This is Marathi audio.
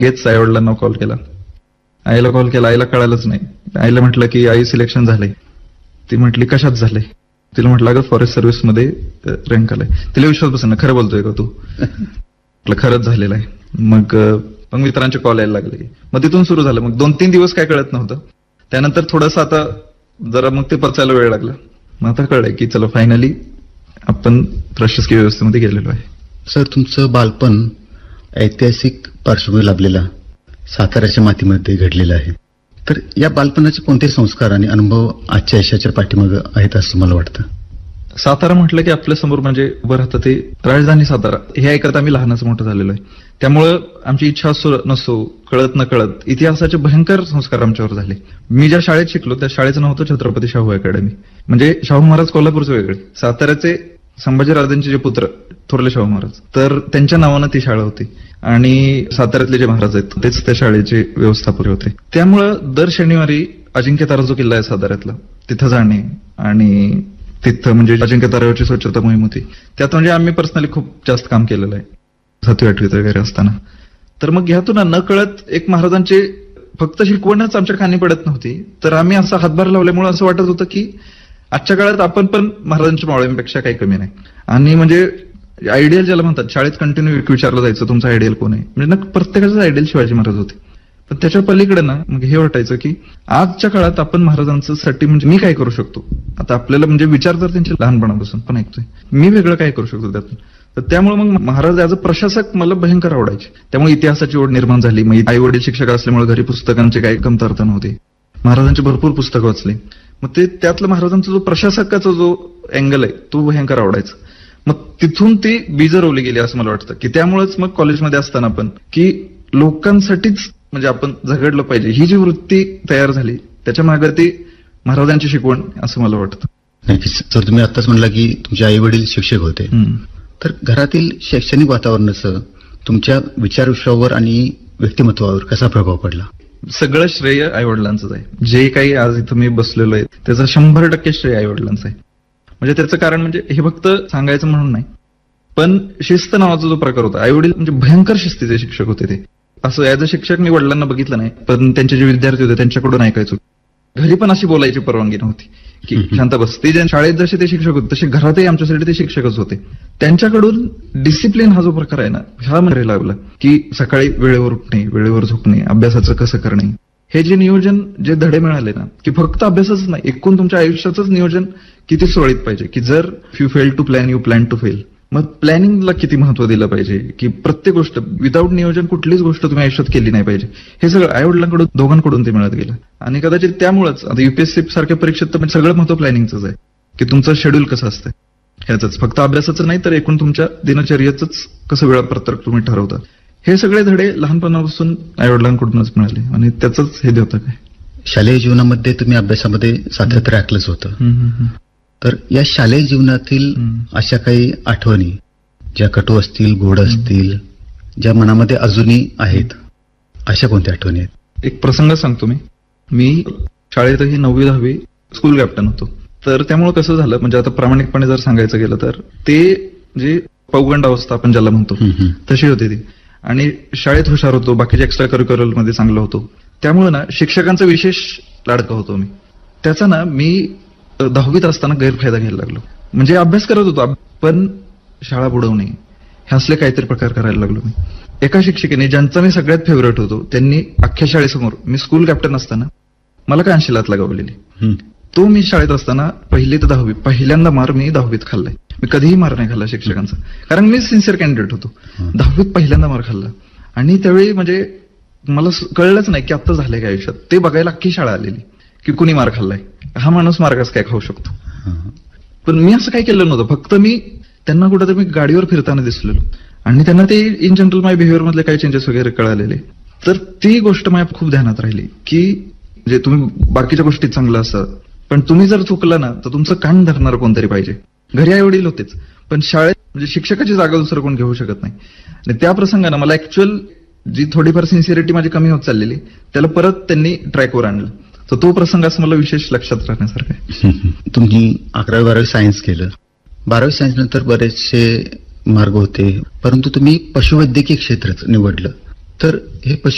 लगेच आईवडिलांना कॉल केला. आईला कॉल केला, आईला कळालंच नाही. आईला म्हटलं की आई सिलेक्शन झालंय. ती म्हटली कशात झालंय? तिला म्हटलं अगं फॉरेस्ट सर्व्हिसमध्ये रँक आलाय. तिला विश्वास बसेना, खरं बोलतोय का तू? म्हटलं खरंच झालेलं आहे. मग मित्रांचे कॉल यायला लागले. मग तिथून सुरू झालं. मग 2-3 दिवस काय कळत नव्हतं. त्यानंतर थोडंसं आता जरा मग ते पचायला वेळ लागला. मग आता कळलंय की चलो फायनली आपण प्रशासकीय व्यवस्थेमध्ये गेलेलो आहे. सर, तुमचं बालपण ऐतिहासिक पार्श्वभूमी लाभलेला साताऱ्याच्या मातीमध्ये घडलेलं आहे. तर या बालपणाचे कोणते संस्कार आणि अनुभव आजच्या यशाच्या पाठीमागे आहेत असं मला वाटतं? सातारा म्हटलं की आपल्या समोर म्हणजे उभं राहतं ते राजधानी सातारा. हे ऐकत आम्ही लहानाचं मोठं झालेलो आहे. त्यामुळं आमची इच्छा असो नसो, कळत न कळत इतिहासाचे भयंकर संस्कार आमच्यावर झाले. मी ज्या शाळेत शिकलो त्या शाळेचं नाव होतं छत्रपती शाहू अकॅडमी. म्हणजे शाहू महाराज कोल्हापूरचे वेगळे, साताऱ्याचे संभाजीराजांचे जे पुत्र थोरले शाहू महाराज, तर त्यांच्या नावानं ती शाळा होती. आणि साताऱ्यातले जे महाराज आहेत तेच त्या शाळेचे व्यवस्थापक होते. त्यामुळं दर शनिवारी अजिंक्य तारा जो किल्ला आहे साताऱ्यातला, तिथं जाणे आणि तिथं म्हणजे अजिंक्य ताऱ्यावरची स्वच्छता मोहीम होती. त्यात म्हणजे आम्ही पर्सनली खूप जास्त काम केलेलं आहे 7वी-8वीत वगैरे असताना. तर मग ह्यातून न कळत एक महाराजांचे फक्त शिकवणच आमच्या कानी पडत नव्हती, तर आम्ही असा हातभार लावल्यामुळे असं वाटत होतं की आजच्या काळात आपण पण महाराजांच्या मावळ्यांपेक्षा काही कमी नाही. आणि म्हणजे आयडियल ज्याला म्हणतात, शाळेत कंटिन्यू विचारलं जायचं तुमचा आयडियल कोण आहे, म्हणजे ना प्रत्येकाचं आयडियल शिवाजी महाराज होते. पण त्याच्या पलीकडे ना मग हे वाटायचं की आजच्या काळात आपण महाराजांसाठी म्हणजे मी काय करू शकतो. आता आपल्याला म्हणजे विचार तर त्यांचे लहानपणापासून पण ऐकतोय, मी वेगळं काय करू शकतो त्यातून. तर त्यामुळे मग महाराज ॲज अ प्रशासक मला भयंकर आवडायचे. त्यामुळे इतिहासाची ओढ निर्माण झाली. मग आई वडील शिक्षक असल्यामुळे घरी पुस्तकांची काही कमतरता नव्हती. महाराजांची भरपूर पुस्तकं वाचली. मग ते त्यातलं महाराजांचा जो प्रशासकाचा जो अँगल आहे तो भयंकर आवडायचा. मग तिथून ती बीज रोवली गेली असं मला वाटतं. की त्यामुळेच मग कॉलेजमध्ये असताना पण की लोकांसाठीच म्हणजे आपण झगडलं पाहिजे ही जी वृत्ती तयार झाली, त्याच्या मागे ती महाराजांची शिकवण असं मला वाटतं. सर, तुम्ही आताच म्हणला की तुमचे आई वडील शिक्षक होते, तर घरातील शैक्षणिक वातावरणाचं तुमच्या विचारविश्वावर आणि व्यक्तिमत्वावर कसा प्रभाव पडला? सगळं श्रेय आईवडिलांचंच आहे. जे काही आज इथं मी बसलेलो आहे त्याचं 100% श्रेय आईवडिलांचं आहे. म्हणजे त्याचं कारण म्हणजे हे फक्त सांगायचं म्हणून नाही, पण शिस्त नावाचा जो प्रकार होता, आईवडील म्हणजे भयंकर शिस्तीचे शिक्षक होते. ते असं ॲज अ शिक्षक मी वडिलांना बघितलं नाही, पण त्यांचे जे विद्यार्थी होते त्यांच्याकडून ऐकायचो. घरी पण अशी बोलायची परवानगी नव्हती की शांत बस. ते ज्या शाळेत जसे ते शिक्षक होते तसे घरातही आमच्यासाठी ते शिक्षकच होते. त्यांच्याकडून डिसिप्लिन हा जो प्रकार आहे ना, हा मला लागला की सकाळी वेळेवर उठणे, वेळेवर झोपणे, अभ्यासाचं कसं करणे, हे जे नियोजन, जे धडे मिळाले ना, की फक्त अभ्यासाच नाही, एकूण तुमच्या आयुष्याचंच नियोजन किती सुरळीत पाहिजे. की जर you fail to plan, you plan to fail. मग प्लॅनिंगला किती महत्व दिलं पाहिजे, की प्रत्येक गोष्ट विदाऊट नियोजन कुठलीच गोष्ट तुम्ही आयुष्यात केली नाही पाहिजे. हे सगळं आईवडिलांकडून दोघांकडून ते मिळत गेलं. आणि कदाचित त्यामुळेच आता युपीएससी सारख्या परीक्षेत तर सगळं महत्व प्लॅनिंगचंच आहे, की तुमचं शेड्यूल कसं असतं ह्याच, फक्त अभ्यासाचं नाही तर एकूण तुमच्या दिनचर्येचंच कसं वेळापत्रक तुम्ही ठरवता. हे सगळे धडे लहानपणापासून आईवडिलांकडूनच मिळाले आणि त्याचंच हे होतं. काय शालेय जीवनामध्ये तुम्ही अभ्यासामध्ये सातत्य राखलंच होतं, तर या शालेय जीवनातील अशा काही आठवणी ज्या कटू असतील, गोड असतील, ज्या मनामध्ये अजूनही आहेत, अशा कोणत्या आठवणी आहेत? एक प्रसंग सांगतो मी शाळेतही 9वी-10वी स्कूल कॅप्टन होतो. तर त्यामुळे कसं झालं, म्हणजे आता प्रामाणिकपणे जर सांगायचं गेलं तर ते जे पौगंड अवस्था आपण ज्याला म्हणतो तशी होती ती. आणि शाळेत हुशार होतो, बाकीच्या एक्स्ट्रा करिक्युलर मध्ये चांगलं होतो. त्यामुळे ना शिक्षकांचा विशेष लाडका होतो मी. त्याचा ना मी 10वीत असताना गैरफायदा घ्यायला लागलो. म्हणजे अभ्यास करत होतो पण शाळा बुडवणे हे असले काहीतरी प्रकार करायला लागलो मी. एका शिक्षिकेने, ज्यांचा मी सगळ्यात फेवरेट होतो, त्यांनी अख्ख्या शाळेसमोर मी स्कूल कॅप्टन असताना मला काय अंशिलात लगावलेली. तो मी शाळेत असताना 1ली ते 10वी पहिल्यांदा मार मी 10वीत खाल्लाय. मी कधीही मार नाही खाल्ला शिक्षकांचा, कारण मी सिन्सिअर कॅन्डिडेट होतो. 10वीत पहिल्यांदा मार खाल्ला आणि त्यावेळी म्हणजे मला कळलंच नाही की आता झालंय काय आयुष्यात. ते बघायला अख्खी शाळा आलेली की कुणी मार खाल्लाय, हा माणूस मार कसं काय खाऊ शकतो. पण मी असं काय केलं नव्हतं. फक्त मी त्यांना कुठं मी गाडीवर फिरताना दिसलेलो आणि त्यांना ते इन जनरल माय बिहेवियर मधले काही चेंजेस वगैरे कळालेले. तर ती गोष्ट माझ्या खूप ध्यानात राहिली की जे तुम्ही बाकीच्या गोष्टीत चांगलं असं, पण तुम्ही जर चुकला ना तर तुमचं कान धरणार कोणतरी पाहिजे. घरी आई वडील होतेच, पण शाळेत म्हणजे शिक्षकाची जागा दुसरं कोण घेऊ शकत नाही. आणि त्या प्रसंगानं मला ऍक्च्युअल जी थोडीफार सिन्सिअरिटी माझी कमी होत चाललेली त्याला परत त्यांनी ट्रॅकवर आणलं. तर तो प्रसंग असं मला विशेष लक्षात राहण्यासारखं आहे. तुम्ही 11वी-12वी सायन्स केलं, 12वी सायन्स नंतर बरेचसे मार्ग होते, परंतु तुम्ही पशुवैद्यकीय क्षेत्रच निवडलं. तर हे